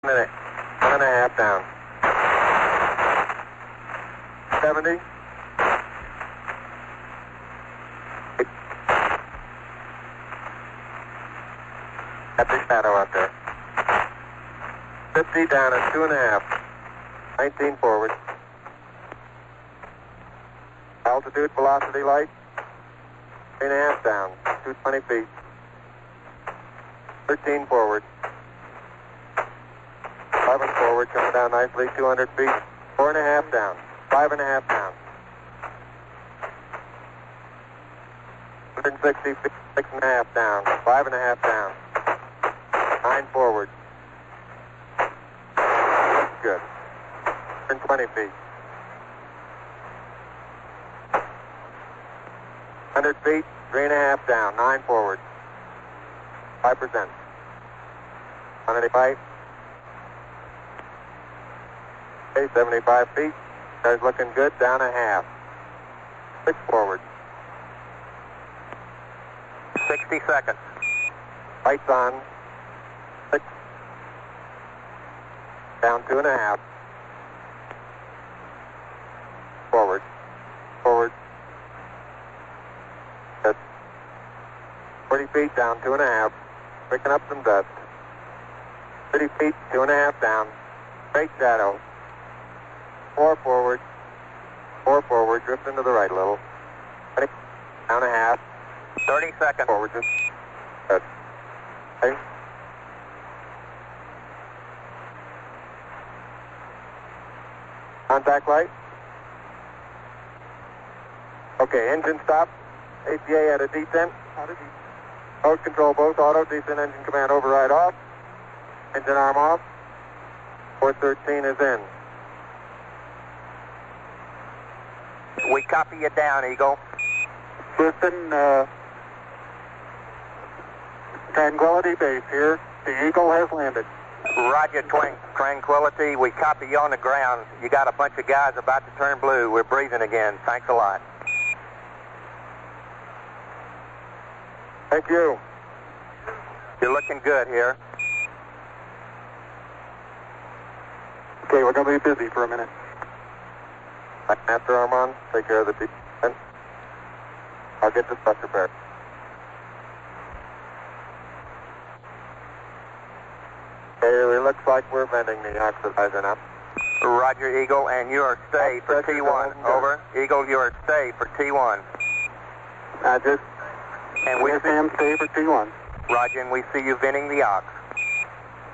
1.5 down. 70. Got the shadow out there. 50 down at 2.5. 19 forward. Altitude, velocity light. 3.5 down. 220 feet. 13 forward. 11 forward, coming down nicely, 200 feet. 4.5 down. 5.5 down. 160 feet, 6.5 down. 5.5 down. 9 forward. Good. 120 feet. 100 feet, 3.5 down. 9 forward. 5%. 185. Okay, 75 feet. Car's looking good. Down a half. 6 forward. 60 seconds. Lights on. 6. Down 2.5. Forward. Forward. Good. 40 feet down 2.5. Picking up some dust. 30 feet, 2.5 down. Straight shadow. 4 forward. 4 forward. Drifting to the right a little. 20, down a half. 30 seconds. Forward. Just. Good. Okay. Contact light. Okay, engine stop. APA at a descent. Mode control both auto. Descent engine command override off. Engine arm off. 413 is in. We copy you down, Eagle. Listen, Tranquility Base here. The Eagle has landed. Roger, Tranquility. We copy you on the ground. You got a bunch of guys about to turn blue. We're breathing again. Thanks a lot. Thank you. You're looking good here. Okay, we're going to be busy for a minute. Master Armand, take care of the descent. I'll get the stuff repaired. Okay, it looks like we're venting the oxidizer now. Roger, Eagle, and you are stay for T1. Over. Eagle, you are stay for T1. Roger. And we Sam stay for T1. Roger, and we see you venting the ox.